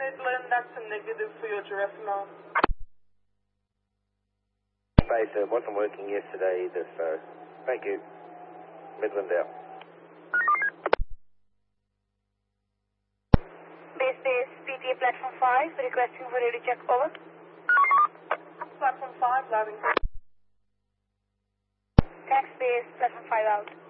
Midland, that's a negative for your Giraffenol. Base, wasn't working yesterday either, so thank you. Midland out. Base, PTA Platform 5, requesting for radio check, over. Platform 5, loading. Thanks, base, Platform 5 out.